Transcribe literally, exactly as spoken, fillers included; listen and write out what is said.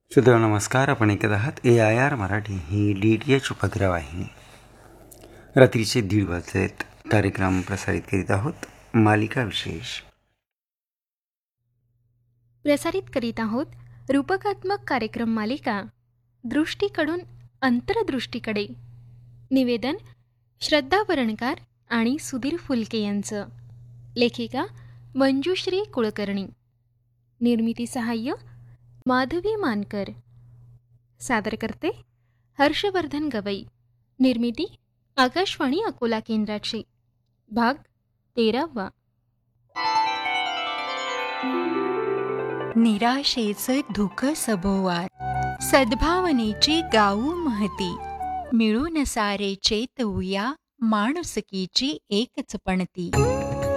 श्रोतेहो नमस्कार. आपण ऐकत आहात ए I R Marathi he D T H उपग्रह वाहिनी. रात्रीचे दीड वाजलेत. कार्यक्रम प्रसारित करीत आहोत. मालिका विशेष प्रसारित करीत आहोत रूपकात्मक कार्यक्रम मालिका दृष्टीकडून अंतरदृष्टीकडे. निवेदन श्रद्धा वरणकार आणि सुधीर फुलके यांचं. लेखिका मंजुश्री कुळकर्णी. निर्मिती सहाय्य माधवी मानकर. सादर करते हर्षवर्धन गवई. निर्मिती आकाशवाणी अकोला केंद्राची. भाग तेरावा. निराशेचे धुक सभोवार, सद्भावनेची गाऊ महती, मिळून सारे चेतवूया माणुसकीची एकच पणती.